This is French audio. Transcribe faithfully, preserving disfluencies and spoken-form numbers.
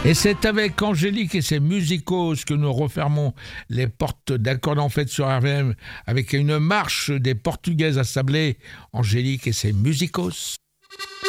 Et c'est avec Angélique et ses musicos que nous refermons les portes d'Accords en Fête sur R V M avec une marche des Portugaises à Sablé. Angélique et ses musicos.